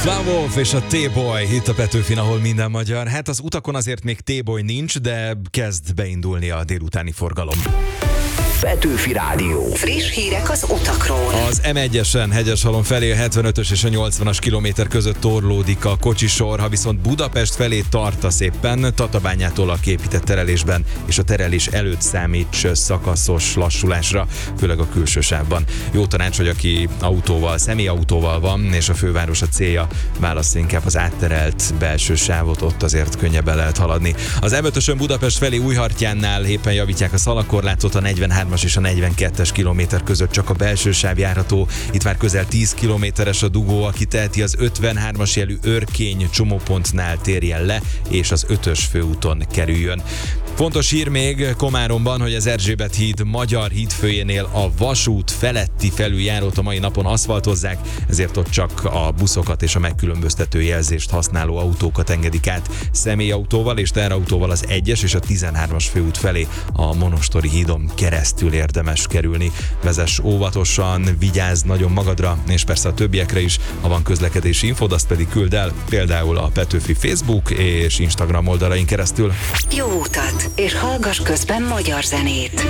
Flavov és a T-Boy itt a Petőfin, ahol minden magyar. Hát az utakon azért még T-Boy nincs, de kezd beindulni a délutáni forgalom. Petőfi Rádió. Friss hírek az utakról. Az M1-esen Hegyeshalom felé a 75-ös és a 80-as kilométer között torlódik a kocsisor, ha viszont Budapest felé tartasz éppen, Tatabányától a kiépített terelésben és a terelés előtt számíts szakaszos lassulásra, főleg a külső sávban. Jó tanács, hogy aki autóval, személyautóval van, és a főváros a célja, válassza inkább az átterelt belső sávot, ott azért könnyebben lehet haladni. Az M5-ösön Budapest felé Újhartyánnál éppen javítják a szalagkorlátot, a 43-as és a 42-es kilométer között csak a belső sáv járható. Itt már közel 10 kilométeres a dugó, aki teheti az 53-as jelű Örkény csomópontnál térjen le, és az 5-ös főúton kerüljön. Fontos hír még Komáromban, hogy az Erzsébet híd Magyar hídfőjénél a vasút feletti felüljárót a mai napon aszfaltozzák, ezért ott csak a buszokat és a megkülönböztető jelzést használó autókat engedik át. Személyautóval és teherautóval az 1-es és a 13-as főút felé a Monostori hídon keresztül érdemes kerülni. Vezess óvatosan, vigyázz nagyon magadra, és persze a többiekre is. Ha van közlekedési infód, azt pedig küld el, például a Petőfi Facebook és Instagram oldalain keresztül. Jó utat, és hallgass közben magyar zenét.